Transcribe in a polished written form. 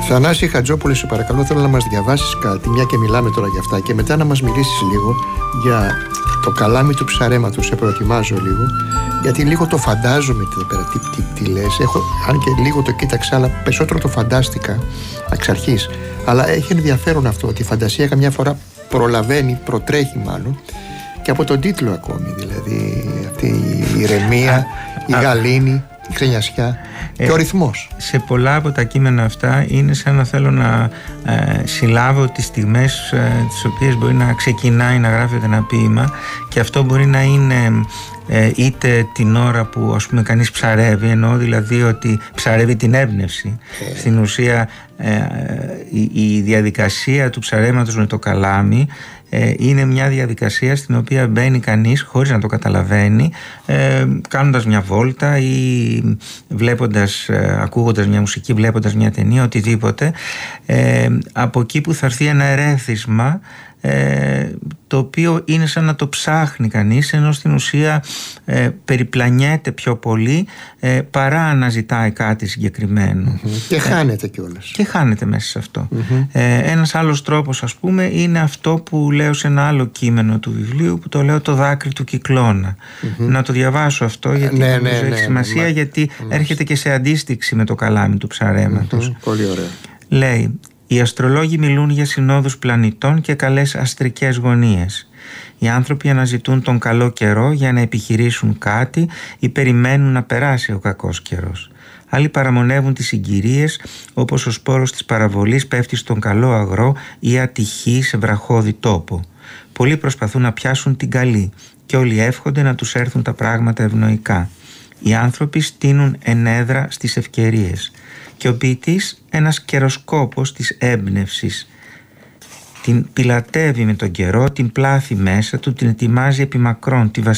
Θανάση Χατζόπουλε, σε παρακαλώ, θέλω να μας διαβάσεις κάτι, μια και μιλάμε τώρα για αυτά, και μετά να μας μιλήσεις λίγο για το καλάμι του ψαρέματος. Σε προετοιμάζω λίγο, γιατί λίγο το φαντάζομαι εδώ πέρα τι λες. Αν και λίγο το κοίταξα, αλλά περισσότερο το φαντάστηκα εξ αρχής. Αλλά έχει ενδιαφέρον αυτό, ότι η φαντασία καμιά φορά προλαβαίνει, προτρέχει μάλλον, και από τον τίτλο ακόμη. Δηλαδή αυτή η ηρεμία, η γαλήνη, η ξενιασιά και ο ρυθμός. Σε πολλά από τα κείμενα αυτά είναι σαν να θέλω να συλλάβω τις στιγμές τις οποίες μπορεί να ξεκινάει να γράφεται ένα ποίημα, και αυτό μπορεί να είναι είτε την ώρα που, ας πούμε, κανείς ψαρεύει, εννοώ δηλαδή ότι ψαρεύει την έμπνευση. Στην ουσία η διαδικασία του ψαρέματος με το καλάμι είναι μια διαδικασία στην οποία μπαίνει κανείς χωρίς να το καταλαβαίνει, κάνοντας μια βόλτα ή ακούγοντας μια μουσική, βλέποντας μια ταινία, οτιδήποτε. Από εκεί που θα έρθει ένα ερέθισμα, το οποίο είναι σαν να το ψάχνει κανείς, ενώ στην ουσία περιπλανιέται πιο πολύ παρά αναζητάει κάτι συγκεκριμένο. Και χάνεται κιόλας. Και χάνεται μέσα σε αυτό. Ένας άλλος τρόπος, ας πούμε, είναι αυτό που λέω σε ένα άλλο κείμενο του βιβλίου, που το λέω «Το δάκρυ του κυκλώνα». Να το διαβάσω αυτό, γιατί έχει σημασία, γιατί έρχεται και σε αντίστοιξη με το καλάμι του ψαρέματος. Πολύ ωραία. Λέει: «Οι αστρολόγοι μιλούν για συνόδους πλανητών και καλές αστρικές γωνίες. Οι άνθρωποι αναζητούν τον καλό καιρό για να επιχειρήσουν κάτι ή περιμένουν να περάσει ο κακός καιρός. Άλλοι παραμονεύουν τις συγκυρίες, όπως ο σπόρος της παραβολής πέφτει στον καλό αγρό ή ατυχεί σε βραχώδη τόπο. Πολλοί προσπαθούν να πιάσουν την καλή και όλοι εύχονται να τους έρθουν τα πράγματα ευνοϊκά. Οι άνθρωποι στείνουν ενέδρα στις ευκαιρίες και ο ποιητής ένας καιροσκόπος της έμπνευσης. Την πιλατεύει με τον καιρό, την πλάθει μέσα του, την ετοιμάζει επί μακρόν, τη